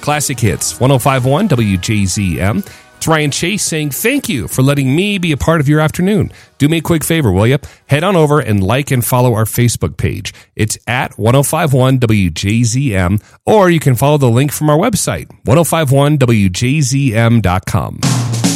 Classic Hits, 1051 WJZM. It's Ryan Chase saying thank you for letting me be a part of your afternoon. Do me a quick favor, will you? Head on over and like and follow our Facebook page. It's at 1051 WJZM, or you can follow the link from our website, 1051WJZM.com.